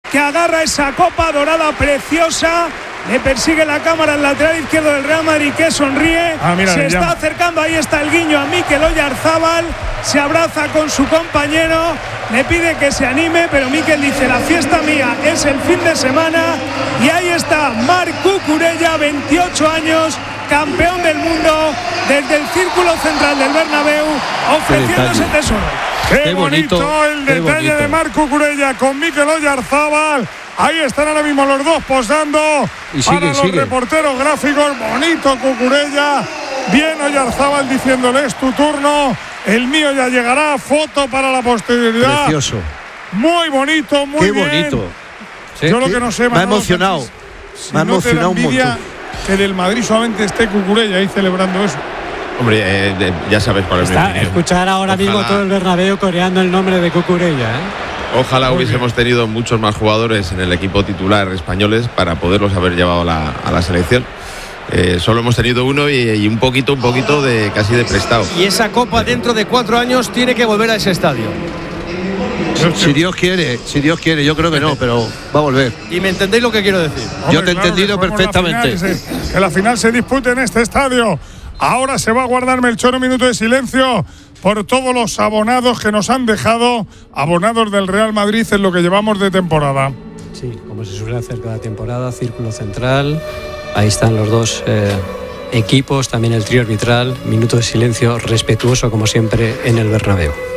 que agarra esa copa dorada preciosa. Le persigue la cámara al lateral izquierdo del Real Madrid, que sonríe. Se está acercando, ahí está el guiño a Mikel Oyarzábal. Se abraza con su compañero, le pide que se anime, pero Mikel dice: la fiesta mía es el fin de semana. Y ahí está Marc Cucurella, 28 años, campeón del mundo, desde el círculo central del Bernabéu, ofreciendo ese tesoro. Qué bonito el detalle de Marc Cucurella con Mikel Oyarzábal. Ahí están ahora mismo los dos posando para los reporteros gráficos. Bonito Cucurella. Bien Oyarzábal diciéndole: es tu turno, el mío ya llegará. Foto para la posterioridad. Precioso. Muy bonito, muy Qué bien. bonito. Yo lo que no sé, me ha emocionado. Me ha emocionado un montón. Que del Madrid solamente esté Cucurella ahí celebrando eso. Hombre, ya sabes cuál es mi opinión. Escuchar ahora mismo todo el Bernabéu coreando el nombre de Cucurella, Ojalá hubiésemos tenido muchos más jugadores en el equipo titular españoles para poderlos haber llevado a la selección. Solo hemos tenido uno y un poquito de casi de prestado. Y esa copa dentro de 4 años tiene que volver a ese estadio. Si Dios quiere, yo creo que no, pero va a volver. Y me entendéis lo que quiero decir. Hombre, yo te he entendido perfectamente. Que la final se dispute en este estadio. Ahora se va a guardar, Melchor, un minuto de silencio por todos los abonados que nos han dejado, abonados del Real Madrid en lo que llevamos de temporada. Sí, como se suele hacer cada temporada, círculo central. Ahí están los dos equipos, también el trío arbitral. Minuto de silencio respetuoso, como siempre, en el Bernabéu.